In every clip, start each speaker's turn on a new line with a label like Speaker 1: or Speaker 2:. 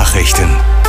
Speaker 1: Nachrichten.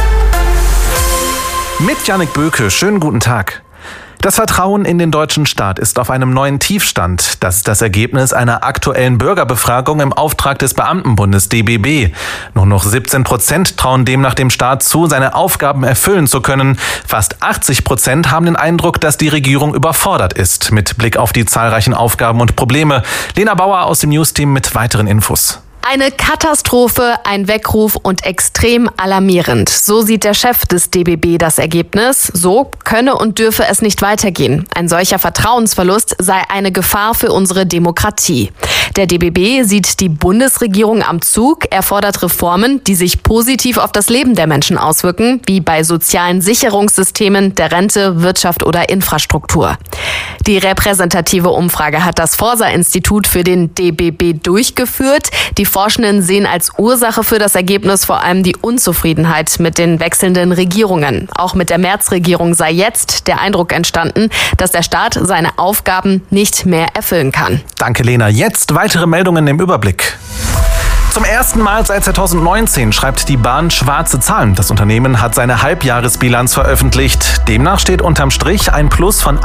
Speaker 2: Mit Jannik Böke, schönen guten Tag. Das Vertrauen in den deutschen Staat ist auf einem neuen Tiefstand. Das ist das Ergebnis einer aktuellen Bürgerbefragung im Auftrag des Beamtenbundes DBB. Nur noch 17% trauen demnach dem Staat zu, seine Aufgaben erfüllen zu können. Fast 80% haben den Eindruck, dass die Regierung überfordert ist, mit Blick auf die zahlreichen Aufgaben und Probleme. Lena Bauer aus dem Newsteam mit weiteren Infos.
Speaker 3: Eine Katastrophe, ein Weckruf und extrem alarmierend. So sieht der Chef des DBB das Ergebnis. So könne und dürfe es nicht weitergehen. Ein solcher Vertrauensverlust sei eine Gefahr für unsere Demokratie. Der DBB sieht die Bundesregierung am Zug. Er fordert Reformen, die sich positiv auf das Leben der Menschen auswirken, wie bei sozialen Sicherungssystemen, der Rente, Wirtschaft oder Infrastruktur. Die repräsentative Umfrage hat das Forsa-Institut für den DBB durchgeführt. Die Forschenden sehen als Ursache für das Ergebnis vor allem die Unzufriedenheit mit den wechselnden Regierungen. Auch mit der März-Regierung sei jetzt der Eindruck entstanden, dass der Staat seine Aufgaben nicht mehr erfüllen kann.
Speaker 2: Danke, Lena. Jetzt weitere Meldungen im Überblick. Zum ersten Mal seit 2019 schreibt die Bahn schwarze Zahlen. Das Unternehmen hat seine Halbjahresbilanz veröffentlicht. Demnach steht unterm Strich ein Plus von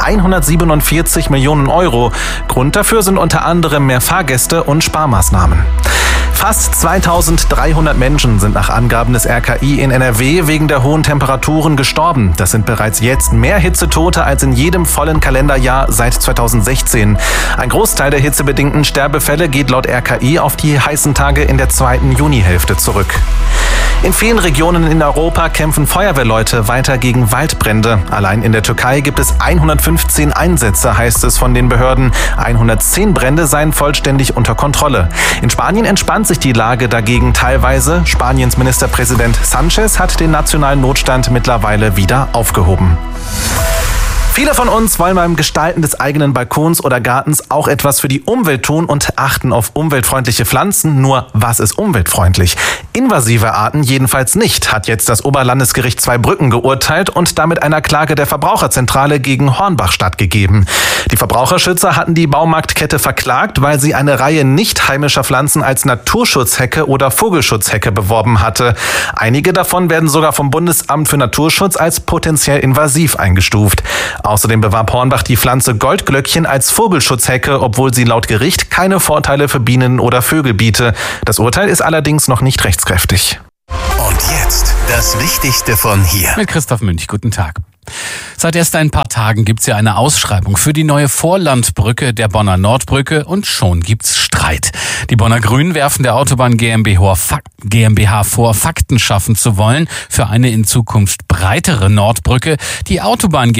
Speaker 2: 147 Millionen Euro. Grund dafür sind unter anderem mehr Fahrgäste und Sparmaßnahmen. Fast 2300 Menschen sind nach Angaben des RKI in NRW wegen der hohen Temperaturen gestorben. Das sind bereits jetzt mehr Hitzetote als in jedem vollen Kalenderjahr seit 2016. Ein Großteil der hitzebedingten Sterbefälle geht laut RKI auf die heißen Tage in der zweiten Junihälfte zurück. In vielen Regionen in Europa kämpfen Feuerwehrleute weiter gegen Waldbrände. Allein in der Türkei gibt es 115 Einsätze, heißt es von den Behörden. 110 Brände seien vollständig unter Kontrolle. In Spanien entspannt sich die Lage dagegen teilweise. Spaniens Ministerpräsident Sánchez hat den nationalen Notstand mittlerweile wieder aufgehoben. Viele von uns wollen beim Gestalten des eigenen Balkons oder Gartens auch etwas für die Umwelt tun und achten auf umweltfreundliche Pflanzen. Nur, was ist umweltfreundlich? Invasive Arten jedenfalls nicht, hat jetzt das Oberlandesgericht Zweibrücken geurteilt und damit einer Klage der Verbraucherzentrale gegen Hornbach stattgegeben. Die Verbraucherschützer hatten die Baumarktkette verklagt, weil sie eine Reihe nicht heimischer Pflanzen als Naturschutzhecke oder Vogelschutzhecke beworben hatte. Einige davon werden sogar vom Bundesamt für Naturschutz als potenziell invasiv eingestuft. Außerdem bewarb Hornbach die Pflanze Goldglöckchen als Vogelschutzhecke, obwohl sie laut Gericht keine Vorteile für Bienen oder Vögel biete. Das Urteil ist allerdings noch nicht rechtskräftig.
Speaker 1: Und jetzt das Wichtigste von hier.
Speaker 4: Mit Christoph Münch, guten Tag. Seit erst ein paar Tagen gibt's ja eine Ausschreibung für die neue Vorlandbrücke der Bonner Nordbrücke und schon gibt's Streit. Die Bonner Grünen werfen der Autobahn GmbH vor, Fakten schaffen zu wollen für eine in Zukunft breitere Nordbrücke. Die Autobahn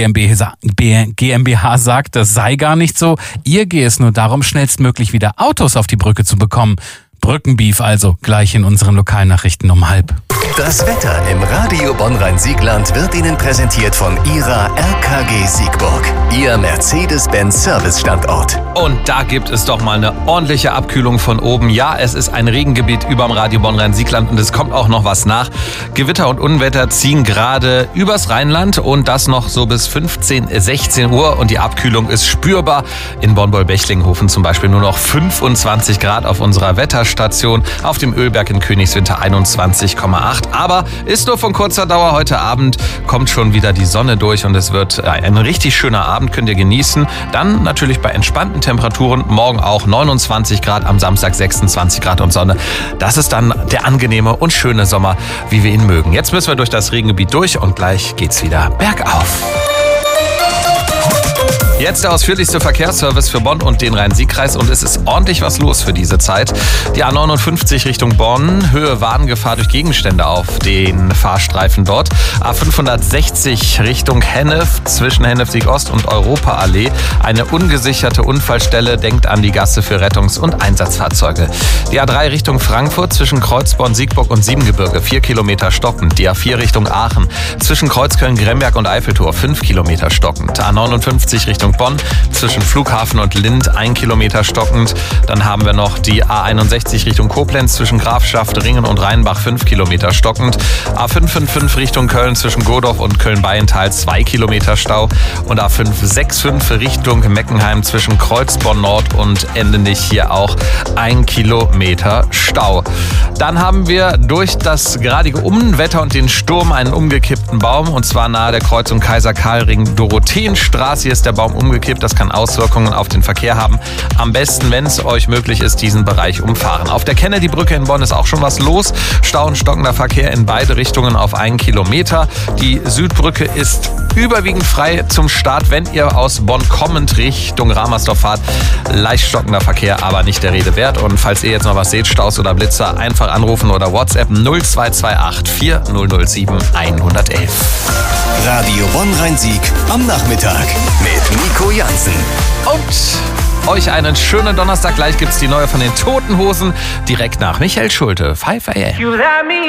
Speaker 4: GmbH sagt, das sei gar nicht so. Ihr gehe es nur darum, schnellstmöglich wieder Autos auf die Brücke zu bekommen. Brückenbeef also, gleich in unseren Lokalnachrichten um 12:30.
Speaker 1: Das Wetter im Radio Bonn-Rhein-Siegland wird Ihnen präsentiert von Ihrer RKG Siegburg, Ihr Mercedes-Benz-Service-Standort.
Speaker 5: Und da gibt es doch mal eine ordentliche Abkühlung von oben. Ja, es ist ein Regengebiet überm Radio Bonn-Rhein-Siegland und es kommt auch noch was nach. Gewitter und Unwetter ziehen gerade übers Rheinland und das noch so bis 15, 16 Uhr und die Abkühlung ist spürbar. In Bonn-Boll-Bechlinghofen zum Beispiel nur noch 25 Grad auf unserer Wetterstation, auf dem Ölberg in Königswinter 21,8. Aber ist nur von kurzer Dauer. Heute Abend kommt schon wieder die Sonne durch und es wird ein richtig schöner Abend, könnt ihr genießen. Dann natürlich bei entspannten Temperaturen, morgen auch 29 Grad, am Samstag 26 Grad und Sonne. Das ist dann der angenehme und schöne Sommer, wie wir ihn mögen. Jetzt müssen wir durch das Regengebiet durch und gleich geht's wieder bergauf. Jetzt der ausführlichste Verkehrsservice für Bonn und den Rhein-Sieg-Kreis und es ist ordentlich was los für diese Zeit. Die A59 Richtung Bonn, Höhe Warngefahr durch Gegenstände auf den Fahrstreifen dort. A560 Richtung Hennef, zwischen Hennef-Sieg-Ost und Europaallee. Eine ungesicherte Unfallstelle, denkt an die Gasse für Rettungs- und Einsatzfahrzeuge. Die A3 Richtung Frankfurt, zwischen Kreuzborn, Siegburg und Siebengebirge, 4 Kilometer stockend. Die A4 Richtung Aachen, zwischen Kreuzköln, Gremberg und Eiffeltor, 5 Kilometer stockend. A59 Richtung Richtung Bonn zwischen Flughafen und Lindt 1 Kilometer stockend. Dann haben wir noch die A61 Richtung Koblenz zwischen Grafschaft, Ringen und Rheinbach 5 Kilometer stockend. A555 Richtung Köln zwischen Godorf und Köln-Beienthal 2 Kilometer Stau. Und A565 Richtung Meckenheim zwischen Kreuzborn Nord und Endenich hier auch 1 Kilometer Stau. Dann haben wir durch das gradige Unwetter und den Sturm einen umgekippten Baum, und zwar nahe der Kreuzung Kaiser-Karl-Ring-Dorotheenstraße. Hier ist der Baum umgekippt, das kann Auswirkungen auf den Verkehr haben. Am besten, wenn es euch möglich ist, diesen Bereich umfahren. Auf der Kennedy-Brücke in Bonn ist auch schon was los. Stau und stockender Verkehr in beide Richtungen auf 1 Kilometer. Die Südbrücke ist überwiegend frei zum Start, wenn ihr aus Bonn kommend Richtung Ramersdorf fahrt. Leicht stockender Verkehr, aber nicht der Rede wert. Und falls ihr jetzt noch was seht, Staus oder Blitzer, einfach anrufen oder WhatsApp 0228 4007 111.
Speaker 1: Radio Bonn Rhein-Sieg am Nachmittag mit Nico Jansen.
Speaker 5: Und euch einen schönen Donnerstag. Gleich gibt's die neue von den Toten Hosen direkt nach Michael Schulte. 5 AM.